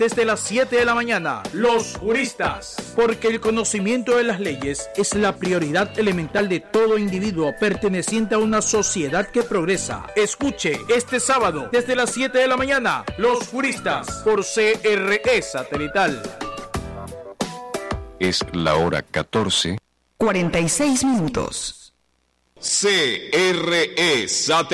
desde las 7 de la mañana. Los juristas. Porque el conocimiento de las leyes es la prioridad elemental de todo individuo perteneciente a una sociedad que progresa. Escuche este sábado desde las 7 de la mañana. Los juristas por CRE Satelital. Es la hora 14:46 minutos. CRE Satelital.